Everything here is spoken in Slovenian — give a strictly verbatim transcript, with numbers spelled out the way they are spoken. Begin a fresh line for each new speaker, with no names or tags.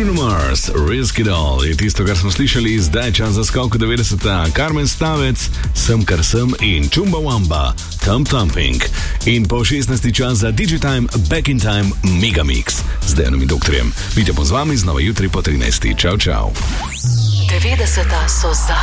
Bruno Mars, Risk It All je tisto, kar smo slišali, zdaj čas za skok v devetdeseta. Carmen Stavec, Sem kar sem in Chumbawamba, Thumb Thumping. In po šestnajsti čas za Digitime, Back in Time, Megamix. Z Dejanom in doktorjem. Vidite po z vami znova jutri po trinajsti. Čau, čau.
devetdeseta so za.